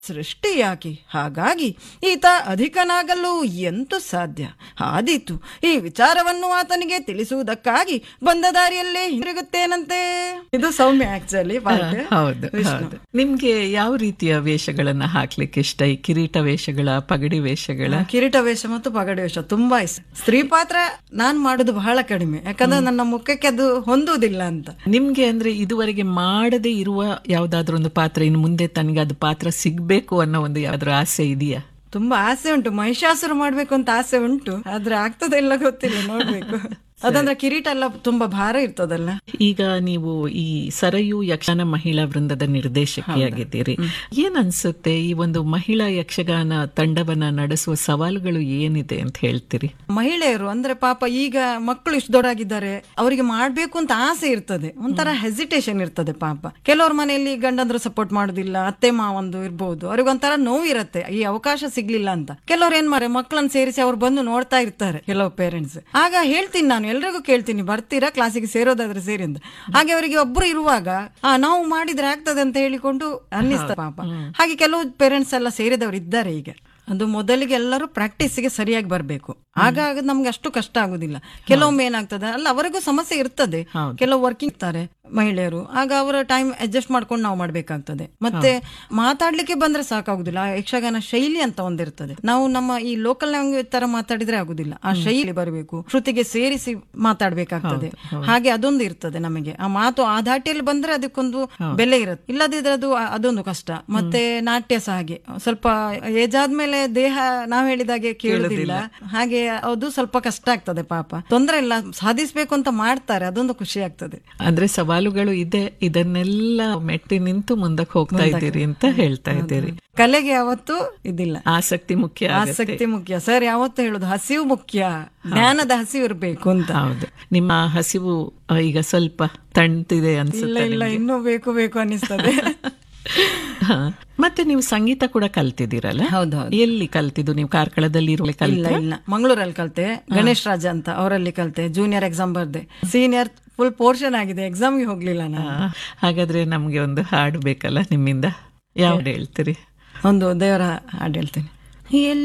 ಸೃಷ್ಟಿ ಯಾಕೆ, ಹಾಗಾಗಿ ಈತ ಅಧಿಕನಾಗಲು ಎಂತೂ ಸಾಧ್ಯ. ಆದೀತು, ಈ ವಿಚಾರವನ್ನು ಆತನಿಗೆ ತಿಳಿಸುವುದಕ್ಕಾಗಿ ಬಂದ ದಾರಿಯಲ್ಲೇ ಹಿಂದಿರುಗುತ್ತೇನಂತೆ. ಇದು ಸೌಮ್ಯ ಆಕ್ಚುಲಿ. ಹೌದು ಹೌದು. ನಿಮ್ಗೆ ಯಾವ ರೀತಿಯ ವೇಷಗಳನ್ನ ಹಾಕ್ಲಿಕ್ಕೆ ಇಷ್ಟ? ಈ ಕಿರೀಟ ವೇಷಗಳ, ಪಗಡಿ ವೇಷಗಳ? ಕಿರೀಟ ವೇಷ ಮತ್ತು ಪಗಡಿ ವೇಷ ತುಂಬಾ ಇಷ್ಟ. ಸ್ತ್ರೀ ಪಾತ್ರ ನಾನ್ ಮಾಡುದು ಬಹಳ ಕಡಿಮೆ, ಯಾಕಂದ್ರೆ ನನ್ನ ಮುಖಕ್ಕೆ ಅದು ಹೊಂದುವುದಿಲ್ಲ ಅಂತ. ನಿಮ್ಗೆ ಅಂದ್ರೆ ಇದುವರೆಗೆ ಮಾಡದೇ ಇರುವ ಯಾವ್ದಾದ್ರು ಒಂದು ಪಾತ್ರ ಇನ್ನು ಮುಂದೆ ತನಗೆ ಅದು ಪಾತ್ರ ಸಿಗ್ಬೇಕು ಅನ್ನೋ ಒಂದು ಯಾವ್ದಾದ್ರು ಆಸೆ ಇದೆಯಾ? ತುಂಬಾ ಆಸೆ ಉಂಟು. ಮಹಿಷಾಸುರ ಮಾಡ್ಬೇಕು ಅಂತ ಆಸೆ ಉಂಟು, ಆದ್ರೆ ಆಗ್ತದೆ ಇಲ್ಲ ಗೊತ್ತಿಲ್ಲ, ನೋಡ್ಬೇಕು. ಅದಂದ್ರೆ ಕಿರೀಟ ಎಲ್ಲ ತುಂಬಾ ಭಾರ ಇರ್ತದಲ್ಲ. ಈಗ ನೀವು ಈ ಸರಯು ಯಕ್ಷಗಾನ ಮಹಿಳಾ ವೃಂದದ ನಿರ್ದೇಶಕಿಯಾಗಿದ್ದೀರಿ. ಏನ್ ಅನ್ಸುತ್ತೆ, ಈ ಒಂದು ಮಹಿಳಾ ಯಕ್ಷಗಾನ ತಂಡವನ್ನ ನಡೆಸುವ ಸವಾಲುಗಳು ಏನಿದೆ ಅಂತ ಹೇಳ್ತೀರಿ? ಮಹಿಳೆಯರು ಅಂದ್ರೆ ಪಾಪ ಈಗ ಮಕ್ಕಳು ಇಷ್ಟು ದೊಡ್ಡಾಗಿದ್ದಾರೆ, ಅವರಿಗೆ ಮಾಡ್ಬೇಕು ಅಂತ ಆಸೆ ಇರ್ತದೆ, ಒಂಥರ ಹೆಸಿಟೇಷನ್ ಇರ್ತದೆ. ಪಾಪ ಕೆಲವ್ರ ಮನೆಯಲ್ಲಿ ಗಂಡಂದ್ರು ಸಪೋರ್ಟ್ ಮಾಡುದಿಲ್ಲ, ಅತ್ತೆ ಮಾವಂದು ಇರ್ಬೋದು, ಅವ್ರಿಗೊಂಥರ ನೋವು ಇರತ್ತೆ ಈ ಅವಕಾಶ ಸಿಗ್ಲಿಲ್ಲ ಅಂತ. ಕೆಲವ್ರು ಏನ್ ಮಾರೆ ಮಕ್ಕಳನ್ನ ಸೇರಿಸಿ ಅವ್ರು ಬಂದು ನೋಡ್ತಾ ಇರ್ತಾರೆ ಕೆಲವು ಪೇರೆಂಟ್ಸ್. ಆಗ ಹೇಳ್ತೀನಿ, ನಾನು ಎಲ್ರಿಗೂ ಕೇಳ್ತೀನಿ, ಬರ್ತೀರಾ ಕ್ಲಾಸಿಗೆ ಸೇರೋದಾದ್ರೆ ಸೇರಿ ಅಂತ. ಹಾಗೆ ಅವರಿಗೆ ಒಬ್ರು ಇರುವಾಗ ನಾವು ಮಾಡಿದ್ರೆ ಆಗ್ತದೆ ಅಂತ ಹೇಳಿಕೊಂಡು ಅನ್ನಿಸ್ತ ಪಾಪ. ಹಾಗೆ ಕೆಲವು ಪೇರೆಂಟ್ಸ್ ಎಲ್ಲ ಸೇರಿದವರು ಇದ್ದಾರೆ ಈಗ. ಅದು ಮೊದಲಿಗೆ ಎಲ್ಲರೂ ಪ್ರಾಕ್ಟೀಸ್ಗೆ ಸರಿಯಾಗಿ ಬರ್ಬೇಕು, ಆಗ ನಮ್ಗೆ ಅಷ್ಟು ಕಷ್ಟ ಆಗುದಿಲ್ಲ. ಕೆಲವೊಮ್ಮೆ ಏನಾಗ್ತದೆ ಅಲ್ಲ, ಅವರಿಗೂ ಸಮಸ್ಯೆ ಇರ್ತದೆ. ಕೆಲವು ವರ್ಕಿಂಗ್ ಇರ್ತಾರೆ ಮಹಿಳೆಯರು, ಆಗ ಅವರ ಟೈಮ್ ಅಡ್ಜಸ್ಟ್ ಮಾಡ್ಕೊಂಡು ನಾವು ಮಾಡ್ಬೇಕಾಗ್ತದೆ. ಮತ್ತೆ ಮಾತಾಡ್ಲಿಕ್ಕೆ ಬಂದ್ರೆ ಸಾಕಾಗುದಿಲ್ಲ. ಯಕ್ಷಗಾನ ಶೈಲಿ ಅಂತ ಒಂದಿರ್ತದೆ, ನಾವು ನಮ್ಮ ಈ ಲೋಕಲ್ ಲ್ಯಾಂಗ್ವೇಜ್ ತರ ಮಾತಾಡಿದ್ರೆ ಆಗುದಿಲ್ಲ, ಆ ಶೈಲಿ ಬರಬೇಕು, ಶ್ರುತಿಗೆ ಸೇರಿಸಿ ಮಾತಾಡ್ಬೇಕಾಗ್ತದೆ. ಹಾಗೆ ಅದೊಂದು ಇರ್ತದೆ ನಮಗೆ. ಆ ಮಾತು ಆ ಧಾಟಿಯಲ್ಲಿ ಬಂದ್ರೆ ಅದಕ್ಕೊಂದು ಬೆಲೆ ಇರುತ್ತೆ, ಇಲ್ಲದಿದ್ರೆ ಅದೊಂದು ಕಷ್ಟ. ಮತ್ತೆ ನಾಟ್ಯ ಸಹ ಹಾಗೆ, ಸ್ವಲ್ಪ ಏಜ್ ಆದ್ಮೇಲೆ ದೇಹ ನಾವ್ ಹೇಳಿದಾಗೆ ಕೇಳುದಿಲ್ಲ, ಹಾಗೆ ಅದು ಸ್ವಲ್ಪ ಕಷ್ಟ ಆಗ್ತದೆ. ಪಾಪ ತೊಂದ್ರೆ ಇಲ್ಲ, ಸಾಧಿಸ್ಬೇಕು ಅಂತ ಮಾಡ್ತಾರೆ, ಅದೊಂದು ಖುಷಿ ಆಗ್ತದೆ. ಅಂದ್ರೆ ಸವಾಲುಗಳು ಇದೆ, ಇದನ್ನೆಲ್ಲ ಮೆಟ್ಟಿ ನಿಂತು ಮುಂದಕ್ಕೆ ಹೋಗ್ತಾ ಇದ್ದೀರಿ ಅಂತ ಹೇಳ್ತಾ ಇದ್ದೀರಿ. ಕಲೆಗೆ ಯಾವತ್ತು ಇದಿಲ್ಲ, ಆಸಕ್ತಿ ಮುಖ್ಯ. ಆಸಕ್ತಿ ಮುಖ್ಯ ಸರ್, ಯಾವತ್ತು ಹೇಳುದು ಹಸಿವು ಮುಖ್ಯ, ಜ್ಞಾನದ ಹಸಿವು ಇರ್ಬೇಕು ಅಂತ. ಹೌದು. ನಿಮ್ಮ ಹಸಿವು ಈಗ ಸ್ವಲ್ಪ ತಣ್ತಿದೆ ಅನ್ಸುತ್ತೆ? ಇಲ್ಲ, ಇನ್ನೂ ಬೇಕು ಬೇಕು ಅನ್ನಿಸ್ತದೆ. ಮತ್ತೆ ನೀವು ಸಂಗೀತ ಕೂಡ ಕಲ್ತಿದ್ದೀರಲ್ಲ? ಹೌದೌದು. ಎಲ್ಲಿ ಕಲ್ತಿದ್ದು ನೀವು? ಕಾರ್ಕಳದಲ್ಲಿ ಇಲ್ಲ, ಮಂಗಳೂರಲ್ಲಿ ಕಲ್ತೆ. ಗಣೇಶ್ ರಾಜ ಅಂತ ಅವರಲ್ಲಿ ಕಲ್ತೆ. ಜೂನಿಯರ್ ಎಕ್ಸಾಮ್ ಬರ್ದೆ, ಸೀನಿಯರ್ ಫುಲ್ ಪೋರ್ಷನ್ ಆಗಿದೆ, ಎಕ್ಸಾಮ್ಗೆ ಹೋಗ್ಲಿಲ್ಲ ನಾನು. ಹಾಗಾದ್ರೆ ನಮ್ಗೆ ಒಂದು ಹಾಡು ಬೇಕಲ್ಲ ನಿಮ್ಮಿಂದ, ಯಾವ್ದು ಹೇಳ್ತೀರಿ? ಒಂದು ದೇವರ ಹಾಡು ಹೇಳ್ತೇನೆ.